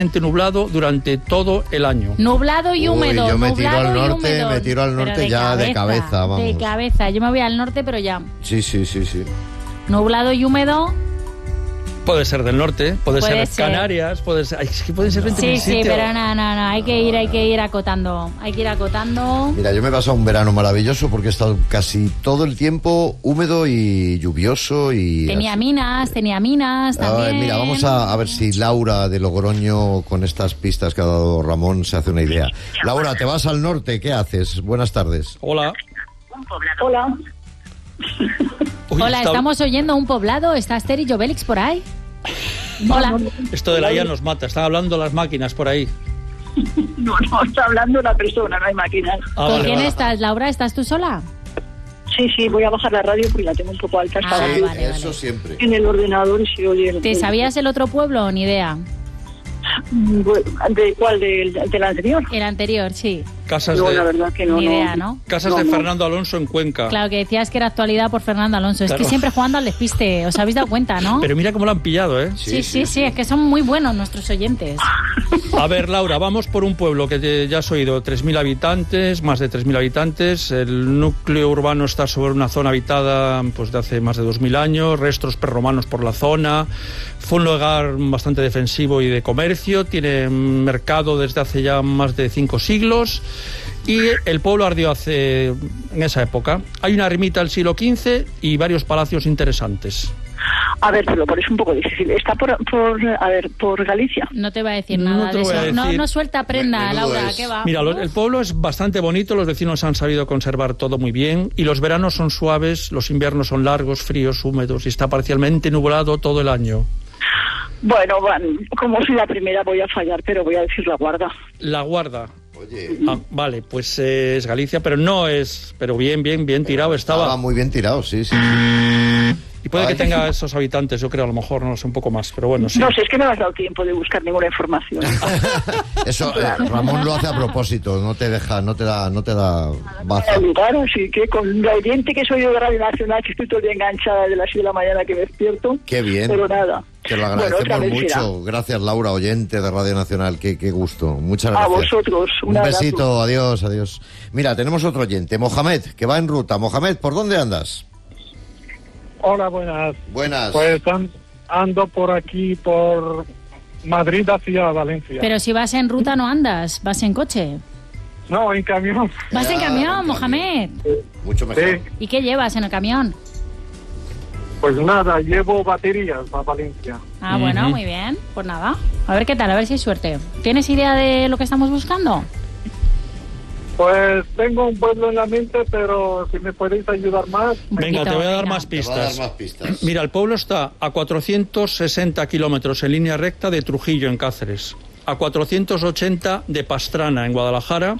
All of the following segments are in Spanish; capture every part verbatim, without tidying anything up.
nublado durante todo el año. Nublado y húmedo. Uy, yo me tiro nublado al y norte, húmedo. me tiro al norte Pero de ya cabeza, de cabeza, vamos. De cabeza. Yo me voy al norte, pero ya. Sí, sí, sí, sí. Nublado y húmedo. Puede ser del norte, puede, Puede ser, ser. Canarias, puede ser, ay, es que pueden ser veinte Sí, mil sí, sitios. pero no, no, no. Hay que ir, hay que ir acotando. Hay que ir acotando. Mira, yo me he pasado un verano maravilloso porque he estado casi todo el tiempo húmedo y lluvioso y... Tenía así. minas, tenía minas A ver, también. mira, vamos a, a ver si Laura de Logroño, con estas pistas que ha dado Ramón, se hace una idea. Laura, te vas al norte, ¿qué haces? Buenas tardes. Hola. Hola. Uy, Hola, está- estamos oyendo un poblado. ¿Está Asterix y Obelix por ahí? Hola. Esto de la I A nos mata, están hablando las máquinas por ahí. No, no, está hablando la persona, no hay máquinas. Ah, ¿Con vale, quién vale. estás, Laura? ¿Estás tú sola? Sí, sí, voy a bajar la radio porque la tengo un poco alta. Ah, Estaba Sí, vale, eso vale. siempre. en el ordenador y se oye... el- ¿Te sabías el otro pueblo? Ni idea. ¿De cuál? ¿Del, del anterior? El anterior, sí. Casas No, de, la verdad que no. Ni no. idea, ¿no? casas No, de no. Fernando Alonso en Cuenca. Claro, que decías que era actualidad por Fernando Alonso. Es Claro. que siempre jugando al despiste. ¿Os habéis dado cuenta, no? Pero mira cómo lo han pillado, ¿eh? Sí, sí, sí, es que son muy buenos nuestros oyentes. A ver, Laura, vamos por un pueblo que te- ya has oído, tres mil habitantes, más de tres mil habitantes. El núcleo urbano está sobre una zona habitada pues de hace más de dos mil años, restos prerromanos por la zona. Fue un lugar bastante defensivo y de comercio, tiene mercado desde hace ya más de cinco siglos y el pueblo ardió hace en esa época. Hay una ermita del siglo quince y varios palacios interesantes. A ver, te lo pones un poco difícil. Está por, por, a ver, por Galicia. No te va a decir No nada te de lo voy a eso. No, decir. no suelta prenda, Menudo Laura, es. ¿qué va? Mira, lo- el pueblo es bastante bonito, los vecinos han sabido conservar todo muy bien y los veranos son suaves, los inviernos son largos, fríos, húmedos y está parcialmente nublado todo el año. Bueno, bueno, como soy la primera voy a fallar, pero voy a decir La Guarda. La Guarda. Oye, Ah, vale, pues eh, es Galicia, pero no es... Pero bien, bien, bien tirado estaba estaba. muy bien tirado, sí, sí. sí. Y puede que Ay. tenga esos habitantes, yo creo, a lo mejor, no sé, un poco más, pero bueno, sí. No sé, es que no me has dado tiempo de buscar ninguna información. Eso, eh, Ramón lo hace a propósito, no te deja, no te da, no te da baza. Al lugar, así que con la oyente que soy de Radio Nacional, que estoy todo el día enganchada de las siete de la mañana que me despierto. Qué bien. Pero nada. Te lo Bueno, agradecemos otra vez será. mucho. Gracias, Laura, oyente de Radio Nacional. Qué, qué gusto. Muchas A gracias. vosotros, un Un abrazo. besito, adiós, adiós. Mira, tenemos otro oyente, Mohamed, que va en ruta. Mohamed, ¿por dónde andas? Hola, buenas. Buenas. Pues an- ando por aquí, por Madrid hacia Valencia. Pero si vas en ruta no andas, vas en coche. No, en camión. Vas en Ya, camión, en Mohamed. Mucho mejor. Sí, ¿Y qué llevas en el camión? pues nada, llevo baterías a Valencia. Ah, bueno, Ujú. muy bien. Pues nada, a ver qué tal, a ver si hay suerte. ¿Tienes idea de lo que estamos buscando? Pues tengo un pueblo en la mente, pero si me podéis ayudar más. Un Venga, poquito, te voy a dar venga. más Te va a dar pistas. más pistas. Mira, el pueblo está a cuatrocientos sesenta kilómetros en línea recta de Trujillo, en Cáceres, a cuatrocientos ochenta de Pastrana, en Guadalajara,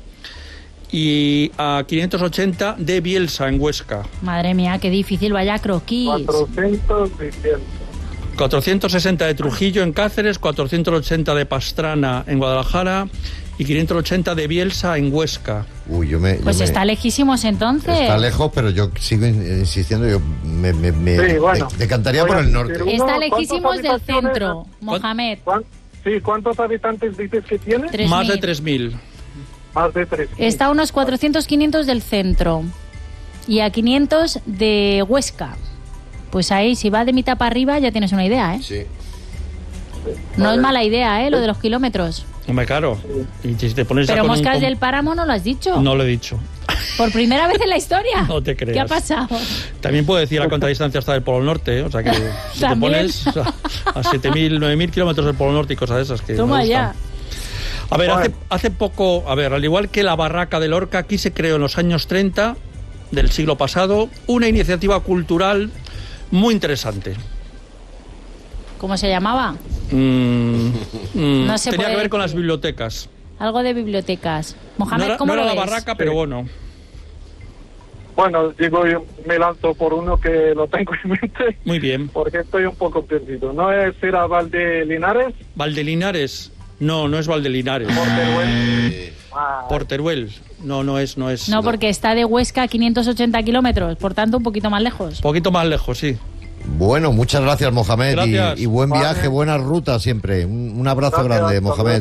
y a quinientos ochenta de Bielsa, en Huesca. Madre mía, qué difícil, vaya croquis. cuatrocientos dieciocho. cuatrocientos sesenta de Trujillo, en Cáceres, cuatrocientos ochenta de Pastrana, en Guadalajara, y quinientos ochenta de Bielsa, en Huesca. Uy, yo me. yo Pues me- está lejísimos entonces. Está lejos, pero yo sigo in- insistiendo. Yo me, me, me Sí, bueno. de- decantaría Voy por a el decir norte. uno. Está ¿Cuántas lejísimos del habitaciones? centro, Mohamed. ¿Cuán- Sí, ¿cuántos habitantes dices que tiene? Tres Más de mil. tres mil. Más de tres. Está a unos cuatrocientos, quinientos del centro y a quinientos de Huesca. Pues ahí, si va de mitad para arriba, ya tienes una idea, ¿eh? Sí. No es mala idea, ¿eh? Lo de los kilómetros. Hombre, claro. Y si te pones ya Pero con un Moscas com- del Páramo no lo has dicho. No lo he dicho. Por primera vez en la historia. No te creas. ¿Qué ha pasado? También puedo decir la contradistancia hasta del Polo Norte, ¿eh? O sea que si te También. pones o sea, a siete mil, nueve mil kilómetros del Polo Norte y cosas de esas que Toma me ya. gustan. A ver, hace, hace poco, a ver, al igual que la Barraca de Lorca, aquí se creó en los años treinta del siglo pasado una iniciativa cultural muy interesante. ¿Cómo se llamaba? Mm, mm, No se tenía puede que ver con las decir. bibliotecas. Algo de bibliotecas. No Mohamed, era, ¿cómo no era lo la ves? Barraca, pero bueno. Bueno, digo, yo me lanzo por uno que lo tengo en mente Muy bien. porque estoy un poco perdido. ¿No es ir a Valdelinares? Valdelinares. No, no es Valdelinares. Por Teruel. Eh, Ah, Por Teruel. No, no es, no es. No, porque está de Huesca a quinientos ochenta kilómetros, por tanto un poquito más lejos. Un poquito más lejos, sí. Bueno, muchas gracias, Mohamed, Gracias. Y, y buen Vale. viaje, buena ruta siempre. Un, un abrazo Gracias, grande, hasta Mohamed.